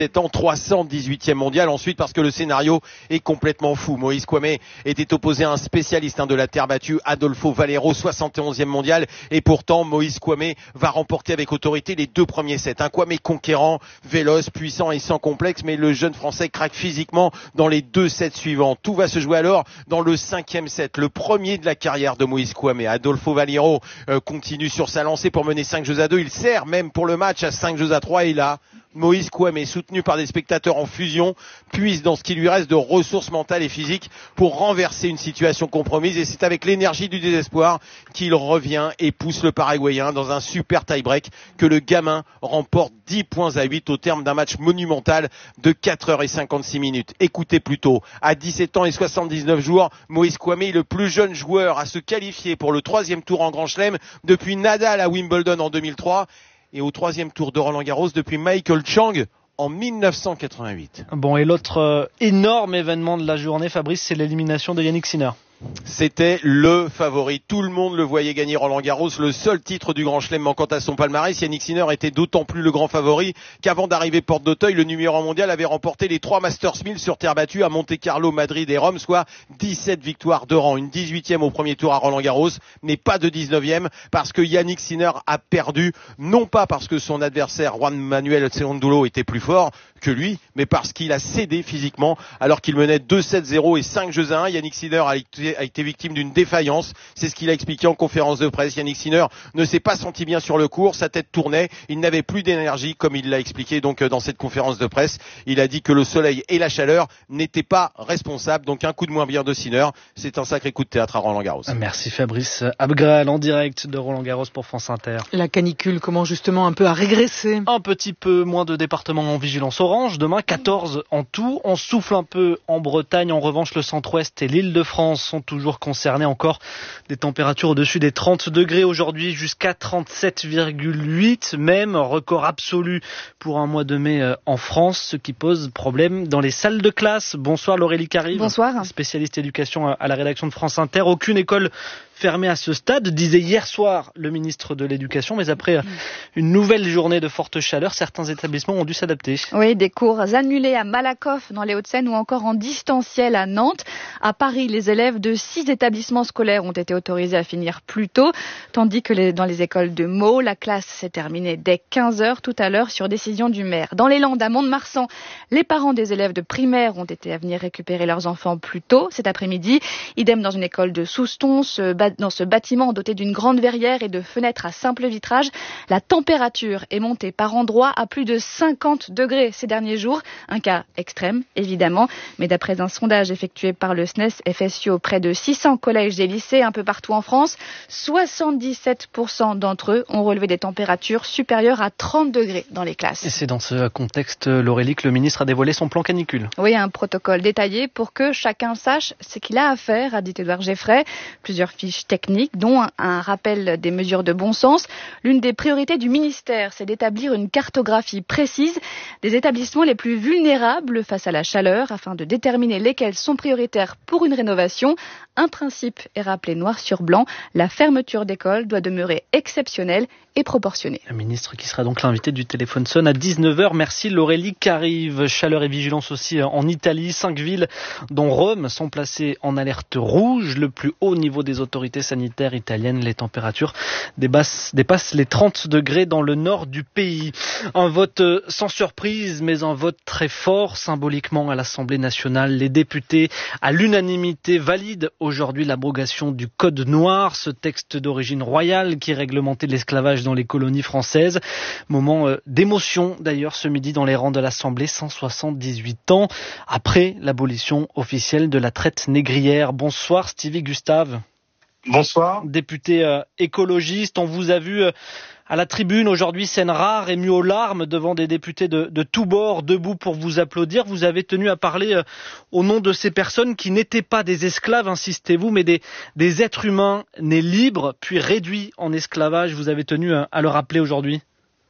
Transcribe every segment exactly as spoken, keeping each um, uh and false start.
étant trois cent dix-huitième mondial. Ensuite, parce que le scénario est complètement fou. Moïse Kouamé était opposé à un spécialiste hein, de la terre battue, Adolfo Valero, soixante et onzième mondial. Et pourtant, Moïse Kouamé va remporter avec autorité les deux premiers sets. Un Kouamé conquérant, véloce, puissant et sans complexe. Mais le jeune Français craque physiquement dans les deux sets suivants. Tout va se jouer alors dans le cinquième set, le premier de la carrière de Moïse Kouamé. Adolfo Valero euh, continue sur sa lancée pour mener cinq jeux à deux. Il sert même pour le match à cinq jeux à trois. Et là, Moïse Kouamé, soutenu par des spectateurs en fusion, puise dans ce qui lui reste de ressources mentales et physiques pour renverser une situation compromise. Et c'est avec l'énergie du désespoir qu'il revient et pousse le Paraguayen dans un super tie-break que le gamin remporte dix points à huit au terme d'un match monumental de quatre heures cinquante-six minutes. Écoutez plutôt, à dix-sept ans et soixante-dix-neuf jours, Moïse Kouamé est le plus jeune joueur à se qualifier pour le troisième tour en Grand Chelem depuis Nadal à Wimbledon en deux mille trois. Et au troisième tour de Roland-Garros depuis Michael Chang en mille neuf cent quatre-vingt-huit. Bon, et l'autre euh, énorme événement de la journée, Fabrice, c'est l'élimination de Yannick Sinner. C'était le favori. Tout le monde le voyait gagner Roland-Garros, le seul titre du Grand Chelem manquant à son palmarès. Yannick Sinner était d'autant plus le grand favori qu'avant d'arriver porte d'Auteuil, le numéro un mondial avait remporté les trois Masters mille sur terre battue à Monte-Carlo, Madrid et Rome, soit dix-sept victoires de rang. Une dix-huitième au premier tour à Roland-Garros, mais pas de dix-neuvième parce que Yannick Sinner a perdu, non pas parce que son adversaire Juan Manuel Cerúndolo était plus fort que lui, mais parce qu'il a cédé physiquement alors qu'il menait deux sept zéro et cinq jeux à un. Yannick Sinner a été a été victime d'une défaillance. C'est ce qu'il a expliqué en conférence de presse. Yannick Sinner ne s'est pas senti bien sur le court. Sa tête tournait. Il n'avait plus d'énergie, comme il l'a expliqué donc dans cette conférence de presse. Il a dit que le soleil et la chaleur n'étaient pas responsables. Donc un coup de moins bien de Sinner. C'est un sacré coup de théâtre à Roland-Garros. Merci Fabrice Abgral en direct de Roland-Garros pour France Inter. La canicule commence justement un peu à régresser. Un petit peu moins de départements en vigilance orange. Demain, quatorze en tout. On souffle un peu en Bretagne. En revanche, le centre-ouest et l'Île-de-France sont toujours concernés. Encore des températures au-dessus des trente degrés aujourd'hui, jusqu'à trente-sept virgule huit, même record absolu pour un mois de mai en France, ce qui pose problème dans les salles de classe. Bonsoir Laurélie Carive. Bonsoir. Spécialiste éducation à la rédaction de France Inter. Aucune école fermée à ce stade, disait hier soir le ministre de l'Éducation, mais après une nouvelle journée de forte chaleur, certains établissements ont dû s'adapter. Oui, des cours annulés à Malakoff dans les Hauts-de-Seine ou encore en distanciel à Nantes. À Paris, les élèves de six établissements scolaires ont été autorisés à finir plus tôt, tandis que les, dans les écoles de Meaux, la classe s'est terminée dès quinze heures tout à l'heure sur décision du maire. Dans les Landes, à Mont-de-Marsan, les parents des élèves de primaire ont été à venir récupérer leurs enfants plus tôt cet après-midi. Idem dans une école de Souston, ce dans ce bâtiment doté d'une grande verrière et de fenêtres à simple vitrage. La température est montée par endroits à plus de cinquante degrés ces derniers jours. Un cas extrême, évidemment, mais d'après un sondage effectué par le S N E S F S U auprès de six cents collèges et lycées un peu partout en France, soixante-dix-sept pour cent d'entre eux ont relevé des températures supérieures à trente degrés dans les classes. Et c'est dans ce contexte, Laurélie, que le ministre a dévoilé son plan canicule. Oui, un protocole détaillé pour que chacun sache ce qu'il a à faire, a dit Édouard Geffray. Plusieurs fiches techniques, dont un rappel des mesures de bon sens. L'une des priorités du ministère, c'est d'établir une cartographie précise des établissements les plus vulnérables face à la chaleur, afin de déterminer lesquels sont prioritaires pour une rénovation. Un principe est rappelé noir sur blanc, la fermeture d'école doit demeurer exceptionnelle et proportionnée. Le ministre qui sera donc l'invité du téléphone sonne à dix-neuf heures. Merci Laurélie Carive. Chaleur et vigilance aussi en Italie. Cinq villes, dont Rome, sont placées en alerte rouge. Le plus haut niveau des autorités sanitaires italiennes. Les températures dépassent, dépassent les trente degrés dans le nord du pays. Un vote sans surprise, mais un vote très fort symboliquement à l'Assemblée nationale. Les députés, à l'unanimité, valident aujourd'hui l'abrogation du Code noir, ce texte d'origine royale qui réglementait l'esclavage dans les colonies françaises. Moment euh, d'émotion d'ailleurs ce midi dans les rangs de l'Assemblée, cent soixante-dix-huit ans après l'abolition officielle de la traite négrière. Bonsoir Stevie Gustave. Bonsoir. Député euh, écologiste, on vous a vu euh, à la tribune aujourd'hui, scène rare, ému aux larmes devant des députés de, de tous bords, debout pour vous applaudir. Vous avez tenu à parler euh, au nom de ces personnes qui n'étaient pas des esclaves, insistez-vous, mais des, des êtres humains nés libres, puis réduits en esclavage. Vous avez tenu à, à le rappeler aujourd'hui.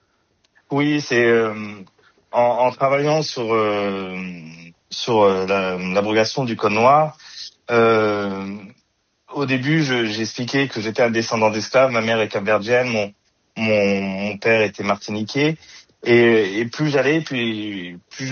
Oui, c'est euh, en, en travaillant sur euh, sur euh, la, l'abrogation du Code noir. Euh, au début, je, j'expliquais que j'étais un descendant d'esclaves. Ma mère est capverdienne, mon Mon, mon père était martiniquais Et, et plus j'allais, plus, plus